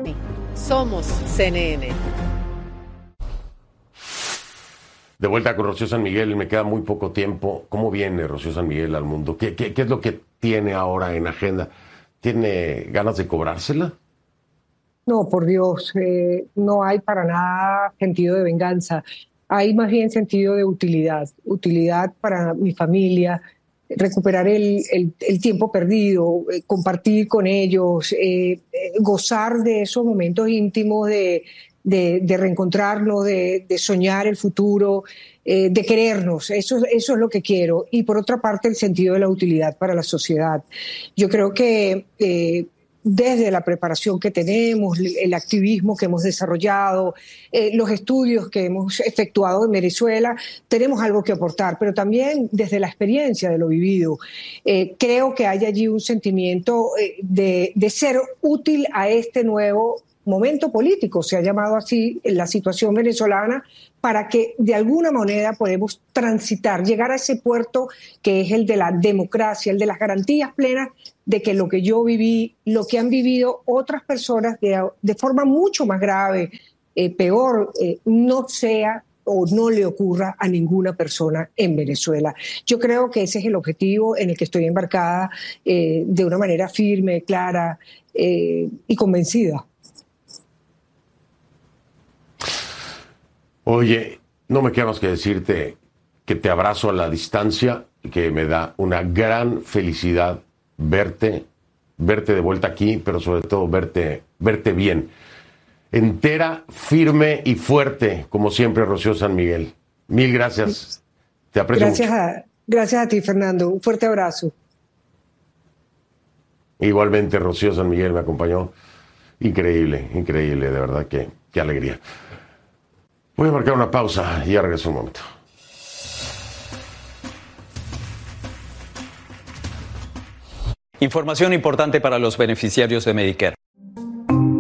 Somos CNN. De vuelta con Rocío San Miguel, me queda muy poco tiempo. ¿Cómo viene Rocío San Miguel al mundo? ¿Qué es lo que tiene ahora en agenda? ¿Tiene ganas de cobrársela? No, por Dios, no hay para nada sentido de venganza. Hay más bien sentido de utilidad. Utilidad para mi familia, recuperar el tiempo perdido, compartir con ellos, gozar de esos momentos íntimos de reencontrarnos, de soñar el futuro, de querernos. Eso es lo que quiero. Y por otra parte, el sentido de la utilidad para la sociedad. Yo creo que desde la preparación que tenemos, el activismo que hemos desarrollado, los estudios que hemos efectuado en Venezuela, tenemos algo que aportar, pero también desde la experiencia de lo vivido. Creo que hay allí un sentimiento de ser útil a este nuevo momento político, se ha llamado así la situación venezolana, para que de alguna manera podamos transitar, llegar a ese puerto que es el de la democracia, el de las garantías plenas de que lo que yo viví, lo que han vivido otras personas de forma mucho más grave, peor, no sea o no le ocurra a ninguna persona en Venezuela. Yo creo que ese es el objetivo en el que estoy embarcada de una manera firme, clara y convencida. Oye, no me queda más que decirte que te abrazo a la distancia, que me da una gran felicidad verte de vuelta aquí, pero sobre todo verte bien. Entera, firme y fuerte, como siempre, Rocío San Miguel. Mil gracias. Te aprecio mucho. Gracias a ti, Fernando. Un fuerte abrazo. Igualmente, Rocío San Miguel me acompañó. Increíble, de verdad, qué alegría. Voy a marcar una pausa y ya regreso un momento. Información importante para los beneficiarios de Medicare.